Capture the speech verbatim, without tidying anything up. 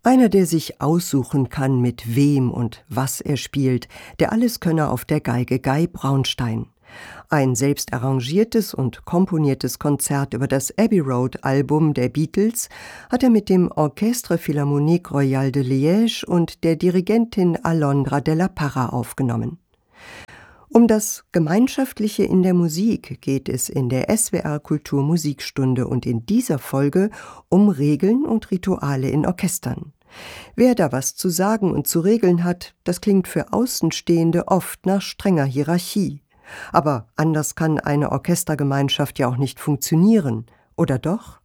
Einer, der sich aussuchen kann, mit wem und was er spielt, der Alleskönner auf der Geige, Guy Braunstein. Ein selbst arrangiertes und komponiertes Konzert über das Abbey Road-Album der Beatles hat er mit dem Orchestre Philharmonique Royale de Liège und der Dirigentin Alondra de la Parra aufgenommen. Um das Gemeinschaftliche in der Musik geht es in der S W R Kultur Musikstunde und in dieser Folge um Regeln und Rituale in Orchestern. Wer da was zu sagen und zu regeln hat, das klingt für Außenstehende oft nach strenger Hierarchie. Aber anders kann eine Orchestergemeinschaft ja auch nicht funktionieren, oder doch?